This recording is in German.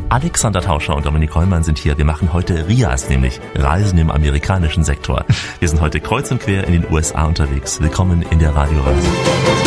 Alexander Tauscher und Dominik Hollmann sind hier. Wir machen heute RIAS, nämlich Reisen im amerikanischen Sektor. Wir sind heute kreuz und quer in den USA unterwegs. Willkommen in der Radioreise.